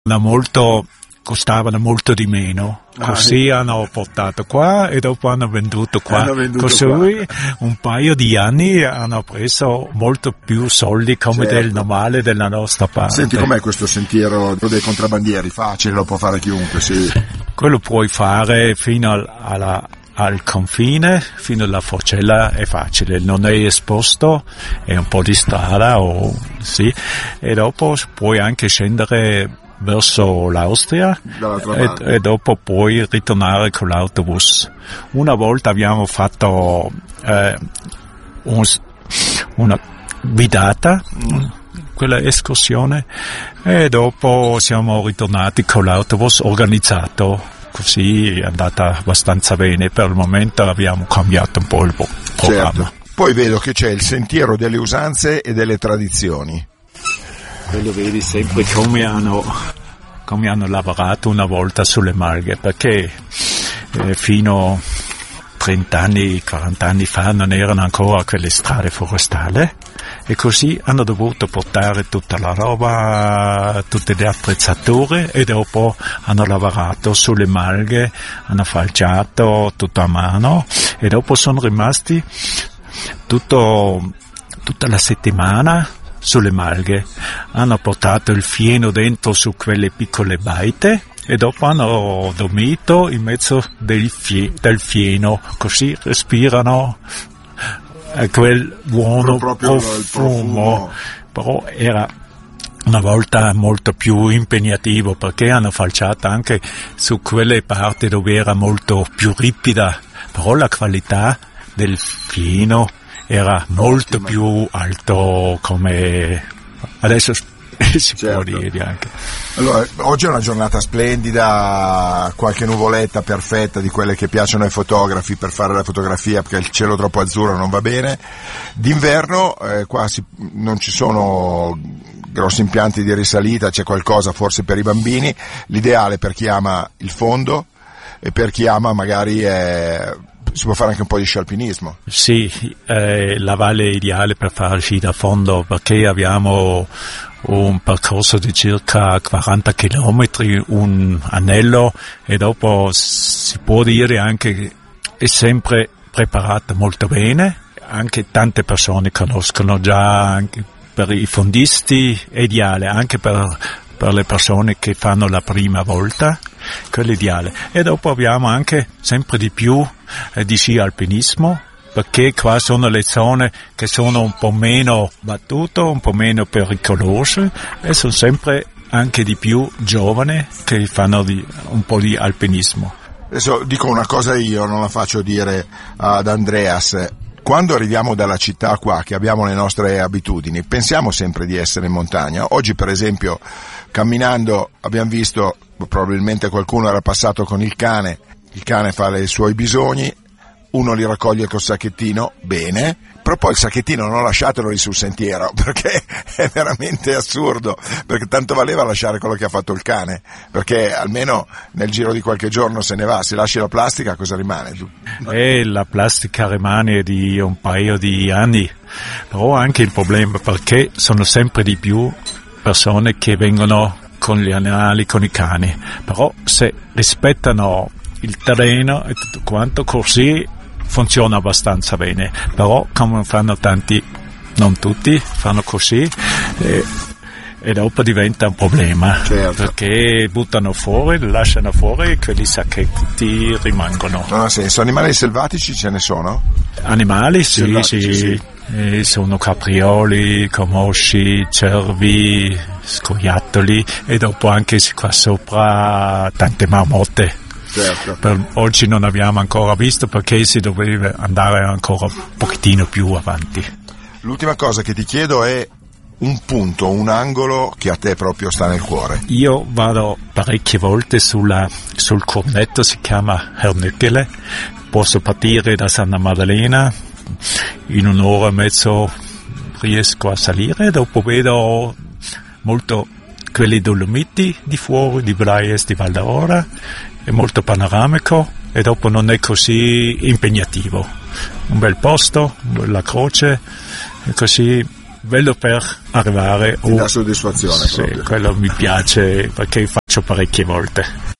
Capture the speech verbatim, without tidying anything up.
molto costavano molto di meno, così ah, hanno portato qua e dopo hanno venduto qua, hanno venduto così qua. Un paio di anni hanno preso molto più soldi come certo. del normale della nostra parte. Senti, com'è questo sentiero dei contrabbandieri? Facile, lo può fare chiunque, sì. Quello puoi fare fino al, alla al confine, fino alla Forcella è facile, non è esposto, è un po' di strada o sì, e dopo puoi anche scendere verso l'Austria e, e dopo puoi ritornare con l'autobus. Una volta abbiamo fatto eh, un, una guidata, mm. quella escursione, e dopo siamo ritornati con l'autobus organizzato. Così è andata abbastanza bene, per il momento abbiamo cambiato un po' il programma. Certo. Poi vedo che c'è il sentiero delle usanze e delle tradizioni. Quello vedi sempre come hanno, come hanno lavorato una volta sulle Marghe, perché eh, fino a trenta anni, quaranta anni fa non erano ancora quelle strade forestali, e così hanno dovuto portare tutta la roba, tutte le attrezzature, e dopo hanno lavorato sulle Marghe, hanno falciato tutto a mano, e dopo sono rimasti tutto, tutta la settimana sulle Marghe. Hanno portato il fieno dentro su quelle piccole baite e dopo hanno dormito in mezzo del, fie, del fieno, così respirano quel buono proprio profumo. Però era una volta molto più impegnativo, perché hanno falciato anche su quelle parti dove era molto più ripida, però la qualità del fieno era molto Ottima. più alto, come adesso si certo. può dire anche. Allora, oggi è una giornata splendida, qualche nuvoletta perfetta di quelle che piacciono ai fotografi per fare la fotografia, perché il cielo troppo azzurro non va bene. D'inverno eh, qua si, non ci sono grossi impianti di risalita, c'è qualcosa forse per i bambini. L'ideale per chi ama il fondo e per chi ama magari eh, si può fare anche un po' di sci alpinismo. Sì, eh, la valle è ideale per fare sci da fondo, perché abbiamo un percorso di circa quaranta chilometri, un anello, e dopo si può dire anche che è sempre preparato molto bene. Anche tante persone conoscono già, anche per i fondisti è ideale, anche per, per le persone che fanno la prima volta, quello è ideale. E dopo abbiamo anche sempre di più eh, di sci alpinismo, perché qua sono le zone che sono un po' meno battute, un po' meno pericolose, e sono sempre anche di più giovani che fanno di, un po' di alpinismo. Adesso dico una cosa io, non la faccio dire ad Andreas. Quando arriviamo dalla città qua, che abbiamo le nostre abitudini, pensiamo sempre di essere in montagna. Oggi, per esempio, camminando abbiamo visto, probabilmente qualcuno era passato con il cane, il cane fa i suoi bisogni, uno li raccoglie col sacchettino, bene, però poi il sacchettino non lasciatelo lì sul sentiero, perché è veramente assurdo, perché tanto valeva lasciare quello che ha fatto il cane, perché almeno nel giro di qualche giorno se ne va. Se lasci la plastica, cosa rimane? E la plastica rimane di un paio di anni, però anche il problema, perché sono sempre di più persone che vengono con gli animali, con i cani, però se rispettano il terreno e tutto quanto, così funziona abbastanza bene. Però come fanno tanti, non tutti, fanno così e, e dopo diventa un problema, certo. perché buttano fuori, lasciano fuori e quelli sacchetti rimangono. Non ha senso. Animali selvatici ce ne sono? Animali sì, selvatici, sì. sì. E sono caprioli, camosci, cervi, scoiattoli, e dopo anche qua sopra tante marmotte. Certo. Per oggi non abbiamo ancora visto, perché si doveva andare ancora un pochettino più avanti. L'ultima cosa che ti chiedo è un punto, un angolo che a te proprio sta nel cuore. Io vado parecchie volte sulla, sul cornetto, si chiama Hernöckele, posso partire da Santa Maddalena, in un'ora e mezzo riesco a salire, dopo vedo molto quelli Dolomiti di fuori, di Braies, di Val d'Aurora, è molto panoramico e dopo non è così impegnativo. Un bel posto, la croce, e così bello per arrivare. Ti dà soddisfazione. Sì, proprio. quello mi piace perché faccio parecchie volte.